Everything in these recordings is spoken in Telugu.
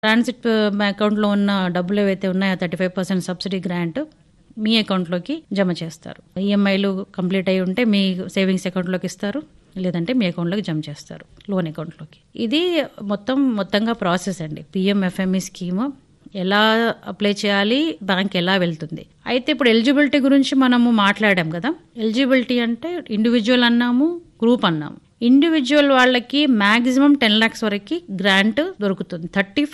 ట్రాన్సిట్ అకౌంట్లో ఉన్న డబ్బులు ఏవైతే ఉన్నాయో 35% సబ్సిడీ గ్రాంట్ మీ అకౌంట్లోకి జమ చేస్తారు. ఈఎంఐలు కంప్లీట్ అయి ఉంటే మీ సేవింగ్స్ అకౌంట్లోకి ఇస్తారు, లేదంటే మీ అకౌంట్లోకి జమ చేస్తారు, లోన్ అకౌంట్లోకి. ఇది మొత్తంగా ప్రాసెస్ అండి. పిఎంఎఫ్ఎంఈ స్కీమ్ ఎలా అప్లై చేయాలి, బ్యాంక్ ఎలా వెళ్తుంది. అయితే ఇప్పుడు ఎలిజిబిలిటీ గురించి మనము మాట్లాడాం కదా. ఎలిజిబిలిటీ అంటే ఇండివిజువల్ అన్నాము, గ్రూప్ అన్నాము. ఇండివిజువల్ వాళ్ళకి మాక్సిమం 10 lakhs వరకు గ్రాంట్ దొరుకుతుంది.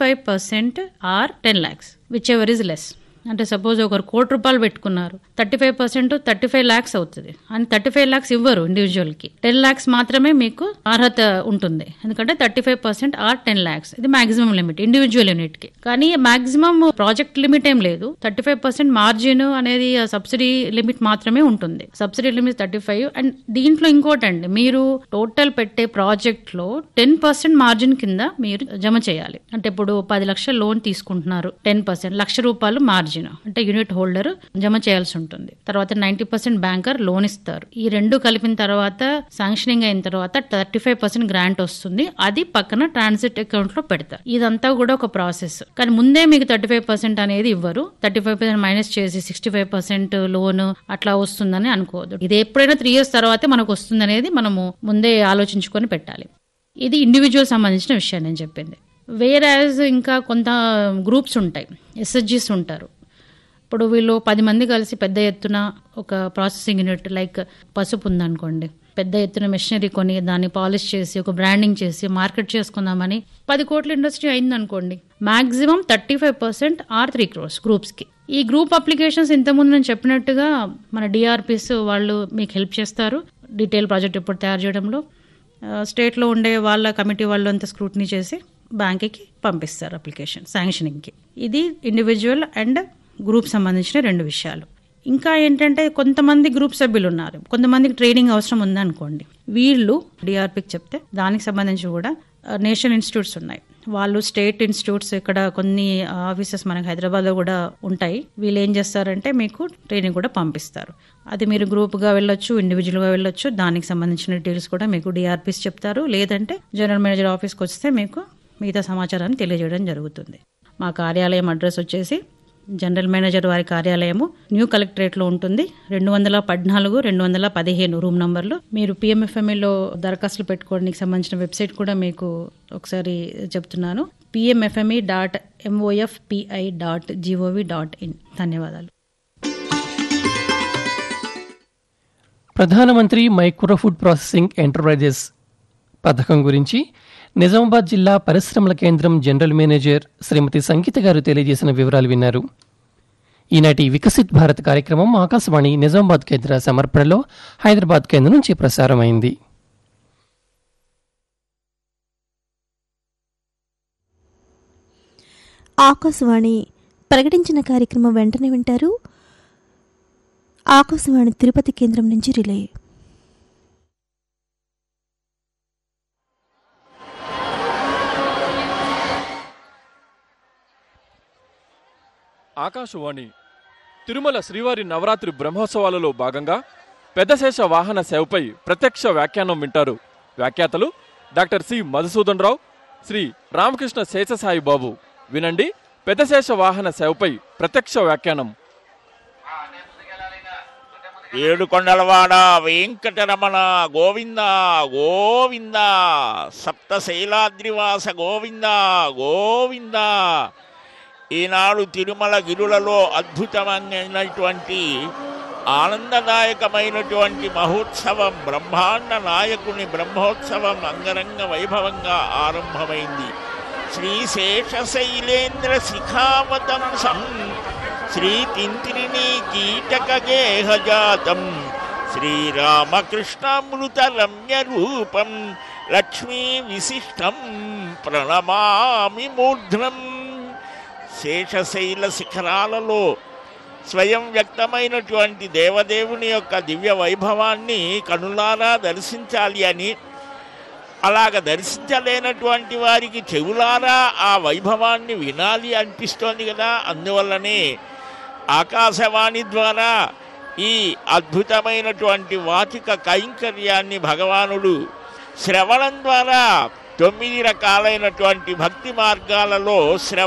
35% are 10 lakhs, which ever is less. అంటే సపోజ్ ఒకరు ₹1,00,00,000 పెట్టుకున్నారు, 35% 35 lakhs అవుతుంది. అని 35 lakhs ఇవ్వరు ఇండివిజువల్ కి, 10 lakhs మాత్రమే మీకు అర్హత ఉంటుంది. ఎందుకంటే 35% ఆర్ 10 lakhs ఇది మాక్సిమం లిమిట్ ఇండివిజువల్ యూనిట్ కి. కానీ మాక్సిమం ప్రాజెక్ట్ లిమిట్ ఏం లేదు. 35% మార్జిన్ అనేది సబ్సిడీ లిమిట్ మాత్రమే ఉంటుంది. Subsidy limit 35. అండ్ దీంట్లో ఇంకోటండి, మీరు టోటల్ పెట్టే ప్రాజెక్ట్ లో 10% మార్జిన్ కింద మీరు జమ చేయాలి. అంటే ఇప్పుడు 10 లక్షల లోన్ తీసుకుంటున్నారు, 10% ₹1,00,000 మార్జిన్ అంటే యూనిట్ హోల్డర్ జమ చేయాల్సి ఉంటుంది. తర్వాత 90% బ్యాంకర్ లోన్ ఇస్తారు. ఈ రెండు కలిపిన తర్వాత శాంక్షనింగ్ అయిన తర్వాత 35% గ్రాంట్ వస్తుంది. అది పక్కన ట్రాన్సిట్ అకౌంట్ లో పెడతారు. ఇదంతా కూడా ఒక ప్రాసెస్. కానీ ముందే మీకు 35% అనేది ఇవ్వరు. 35% మైనస్ చేసి 65% లోన్ అట్లా వస్తుందని అనుకోవద్దు. ఇది ఎప్పుడైనా 3 years తర్వాతే మనకు వస్తుంది అనేది మనము ముందే ఆలోచించుకొని పెట్టాలి. ఇది ఇండివిజువల్ సంబంధించిన విషయం నేను చెప్పింది. వేరేజ్ ఇంకా కొంత గ్రూప్స్ ఉంటాయి, ఎస్హెచ్జీస్ ఉంటారు. ఇప్పుడు వీళ్ళు 10 మంది కలిసి పెద్ద ఎత్తున ఒక ప్రాసెసింగ్ యూనిట్ లైక్ పసుపు ఉందనుకోండి, పెద్ద ఎత్తున మెషినరీ కొని దాన్ని పాలిష్ చేసి ఒక బ్రాండింగ్ చేసి మార్కెట్ చేసుకుందామని 10 కోట్ల ఇండస్ట్రీ అయిందనుకోండి, మాక్సిమం 35% ఆర్ 3 crores గ్రూప్స్ కి. ఈ గ్రూప్ అప్లికేషన్స్ ఇంతకుముందు నేను చెప్పినట్టుగా మన డిఆర్పిస్ వాళ్ళు మీకు హెల్ప్ చేస్తారు డీటెయిల్ ప్రాజెక్ట్ రిపోర్ట్ తయారు చేయడంలో. స్టేట్లో ఉండే వాళ్ళ కమిటీ వాళ్ళు అంతా స్క్రూటినీ చేసి బ్యాంక్కి పంపిస్తారు అప్లికేషన్ శాంక్షనింగ్కి. ఇది ఇండివిజువల్ అండ్ గ్రూప్ సంబంధించిన 2 విషయాలు. ఇంకా ఏంటంటే కొంతమంది గ్రూప్ సభ్యులు ఉన్నారు, కొంతమందికి ట్రైనింగ్ అవసరం ఉందనుకోండి, వీళ్ళు డిఆర్పికి చెప్తే దానికి సంబంధించి కూడా నేషనల్ ఇన్స్టిట్యూట్స్ ఉన్నాయి. వాళ్ళు స్టేట్ ఇన్స్టిట్యూట్స్ ఇక్కడ కొన్ని ఆఫీసెస్ మనకి హైదరాబాద్లో కూడా ఉంటాయి. వీళ్ళు ఏం చేస్తారంటే మీకు ట్రైనింగ్ కూడా పంపిస్తారు. అది మీరు గ్రూప్గా వెళ్ళొచ్చు, ఇండివిజువల్గా వెళ్ళొచ్చు. దానికి సంబంధించిన డీటెయిల్స్ కూడా మీకు డిఆర్పిస్ చెప్తారు. లేదంటే జనరల్ మేనేజర్ ఆఫీస్కి వస్తే మీకు మిగతా సమాచారాన్ని తెలియజేయడం జరుగుతుంది. మా కార్యాలయం అడ్రస్ వచ్చేసి జనరల్ మేనేజర్ వారి కార్యాలయము న్యూ కలెక్టరేట్లో ఉంటుంది. 214, 215 రూమ్ నంబర్లు. మీరు పిఎంఎఫ్ఎంఈలో దరఖాస్తులు పెట్టుకోవడానికి సంబంధించిన వెబ్సైట్ కూడా మీకు ఒకసారి చెప్తున్నాను, pmfme.mofpi.gov.in. ధన్యవాదాలు. ప్రధానమంత్రి మైక్రో ఫుడ్ ప్రాసెసింగ్ ఎంటర్ప్రైజెస్ పథకం గురించి నిజామాబాద్ జిల్లా పరిశ్రమల కేంద్రం జనరల్ మేనేజర్ శ్రీమతి సంగీత గారు తెలియజేసిన వివరాలు విన్నారు. ఈనాటి వికసిత్ భారత్ కార్యక్రమం ఆకాశవాణి నిజామాబాద్ కేంద్ర సమర్పణలో హైదరాబాద్ కేంద్రం నుంచి ప్రసారమైంది. ఆకాశవాణి ప్రకటించిన కార్యక్రమం వెంటనే వింటారు. ఆకాశవాణి తిరుపతి కేంద్రం నుంచి రిలే. ఆకాశవాణి తిరుమల శ్రీవారి నవరాత్రి బ్రహ్మోత్సవాలలో భాగంగా పెద్దశేష వాహన సేవపై ప్రత్యక్ష వ్యాఖ్యానం వింటారు. వ్యాఖ్యాతలు డాక్టర్ సి మధుసూదన్ రావు, శ్రీ రామకృష్ణ శేషసాయి బాబు. వినండి పెద్దశేష వాహన సేవపై ప్రత్యక్ష వ్యాఖ్యానం. ఏడుకొండలవాడ వెంకటరమణ గోవింద గోవింద, సప్తశైలాద్రివాస గోవింద గోవింద. ఈనాడు తిరుమల గిరులలో అద్భుతమైనటువంటి ఆనందదాయకమైనటువంటి మహోత్సవం, బ్రహ్మాండ నాయకుని బ్రహ్మోత్సవం అంగరంగ వైభవంగా ఆరంభమైంది. శ్రీశేషశైలేంద్ర శిఖావతంసం శ్రీ తింత్రిణీ కీటక గేహజాతం శ్రీరామకృష్ణామృత రమ్య రూపం లక్ష్మీ విశిష్టం ప్రణమామి మూర్ధ్నం. శేషశైల శిఖరాలలో స్వయం వ్యక్తమైనటువంటి దేవదేవుని యొక్క దివ్య వైభవాన్ని కనులారా దర్శించాలి అని, అలాగ దర్శించలేనటువంటి వారికి చెవులారా ఆ వైభవాన్ని వినాలి అనిపిస్తోంది కదా. అందువల్లనే ఆకాశవాణి ద్వారా ఈ అద్భుతమైనటువంటి వాచిక కైంకర్యాన్ని భగవానుడు శ్రవణం ద్వారా 9 రకాలైనటువంటి భక్తి మార్గాలలో